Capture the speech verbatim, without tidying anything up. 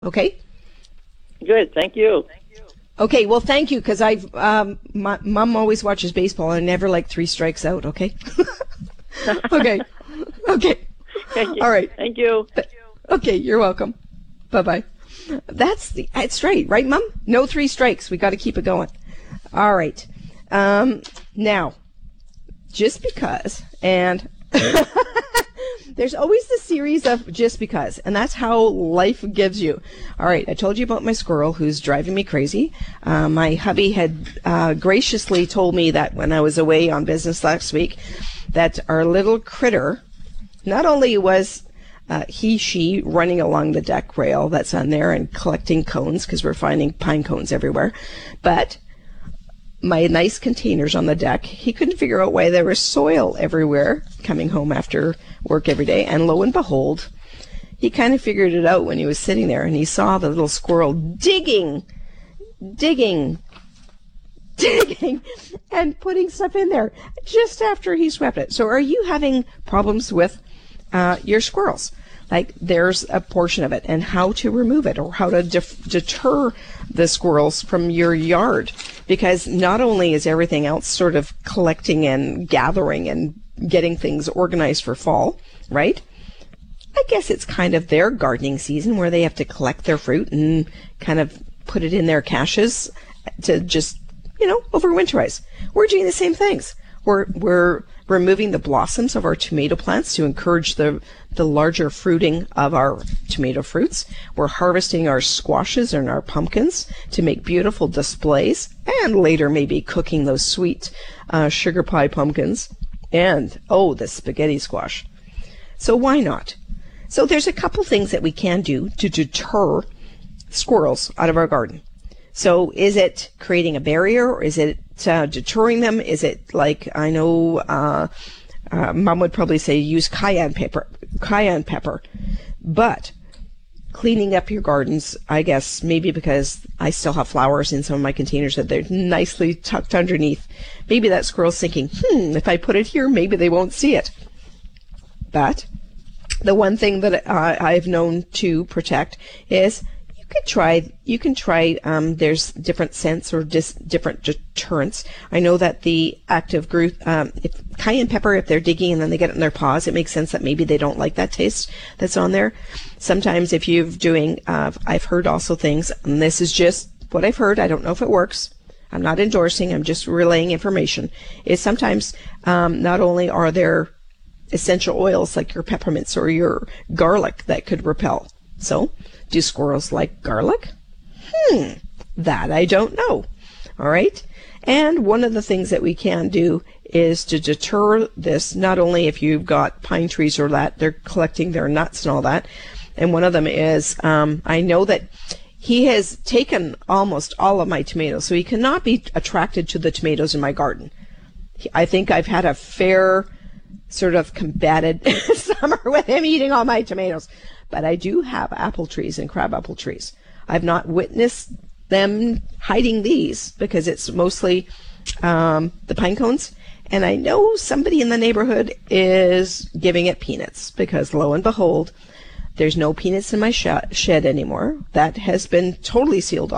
Okay? Good, thank you. Okay, well, thank you, because I've, um, my mom always watches baseball, and I never like three strikes out, okay? Okay. Okay. Thank you. All right. Thank you. Okay, you're welcome. Bye-bye. That's the, that's right, right, Mom? No three strikes. We got to keep it going. All right. Um, now, just because, and there's always the series of just because, and that's how life gives you. All right, I told you about my squirrel who's driving me crazy. Uh, my hubby had uh, graciously told me that when I was away on business last week, that our little critter, not only was uh, he, she running along the deck rail that's on there and collecting cones, because we're finding pine cones everywhere, but my nice containers on the deck, he couldn't figure out why there was soil everywhere coming home after work every day. And lo and behold, he kind of figured it out when he was sitting there, and he saw the little squirrel digging, digging, digging, and putting stuff in there just after he swept it. So are you having problems with uh, your squirrels? Like, there's a portion of it, and how to remove it, or how to def- deter the squirrels from your yard. Because not only is everything else sort of collecting and gathering and getting things organized for fall, right? I guess it's kind of their gardening season where they have to collect their fruit and kind of put it in their caches to just, you know, overwinterize. We're doing the same things. We're we're removing the blossoms of our tomato plants to encourage the the larger fruiting of our tomato fruits. We're harvesting our squashes and our pumpkins to make beautiful displays, and later maybe cooking those sweet uh, sugar pie pumpkins. And, oh, the spaghetti squash. So why not? So there's a couple things that we can do to deter squirrels out of our garden. So is it creating a barrier, or is it uh, deterring them? Is it like, I know uh, uh, Mom would probably say use cayenne pepper, cayenne pepper, but cleaning up your gardens, I guess maybe because I still have flowers in some of my containers that they're nicely tucked underneath. Maybe that squirrel's thinking, hmm, if I put it here, maybe they won't see it. But the one thing that uh, I've known to protect is you could try, you can try, um, there's different scents or dis- different deterrents. I know that the active group, um, if cayenne pepper, if they're digging and then they get it in their paws, it makes sense that maybe they don't like that taste that's on there. Sometimes if you're doing, uh, I've heard also things, and this is just what I've heard, I don't know if it works, I'm not endorsing, I'm just relaying information, is sometimes um, not only are there essential oils like your peppermints or your garlic that could repel. So, do squirrels like garlic? Hmm, that I don't know. All right. And one of the things that we can do is to deter this, not only if you've got pine trees or that, they're collecting their nuts and all that. And one of them is, um, I know that he has taken almost all of my tomatoes, so he cannot be attracted to the tomatoes in my garden. I think I've had a fair sort of combated summer with him eating all my tomatoes. But I do have apple trees and crabapple trees. I've not witnessed them hiding these because it's mostly um, the pine cones. And I know somebody in the neighborhood is giving it peanuts because lo and behold, there's no peanuts in my sh- shed anymore. That has been totally sealed off.